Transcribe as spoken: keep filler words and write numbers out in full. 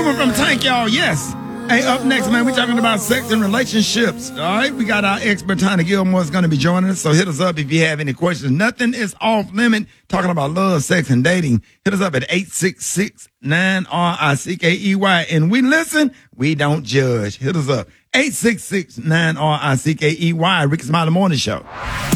Newman from Tank, y'all. Yes. Hey, up next, man, we're talking about sex and relationships. All right, we got our expert, Tanya Gilmore, is going to be joining us. So hit us up if you have any questions. Nothing is off limit. Talking about love, sex, and dating. Hit us up at eight six six, nine R I C K E Y. And we listen, we don't judge. Hit us up. eight six six, nine R I C K E Y. Ricky Smiley Morning Show.